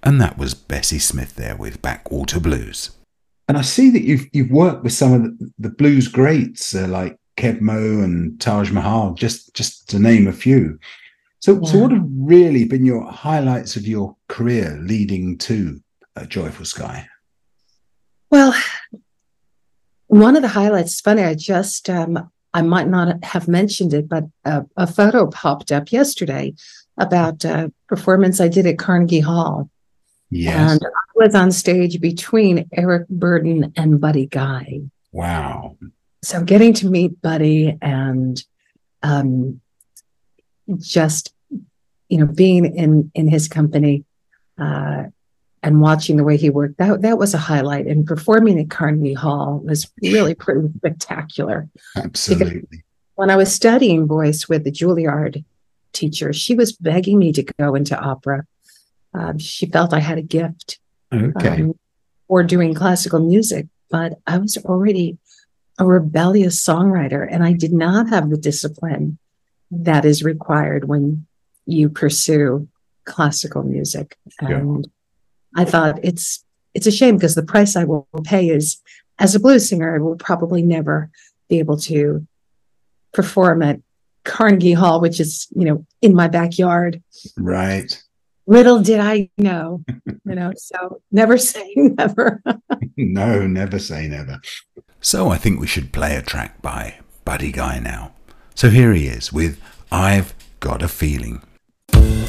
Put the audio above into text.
And that was Bessie Smith there with Backwater Blues. And I see that you've worked with some of the blues greats like Kev Mo and Taj Mahal, just to name a few. So Yeah. what have really been your highlights of your career leading to Joyful Sky? Well, one of the highlights is funny. I might not have mentioned it, but a photo popped up yesterday about a performance I did at Carnegie Hall. Yes. And I was on stage between Eric Burdon and Buddy Guy. Wow. So getting to meet Buddy and just, being in his company and watching the way he worked, that was a highlight. And performing at Carnegie Hall was really pretty spectacular. Absolutely. Because when I was studying voice with the Juilliard teacher, she was begging me to go into opera. She felt I had a gift for doing classical music, but I was already a rebellious songwriter, and I did not have the discipline that is required when you pursue classical music. And I thought it's a shame, because the price I will pay is, as a blues singer, I will probably never be able to perform at Carnegie Hall, which is, in my backyard. Right. Little did I know, so never say never. No, never say never. So I think we should play a track by Buddy Guy now. So here he is with I've Got a Feeling.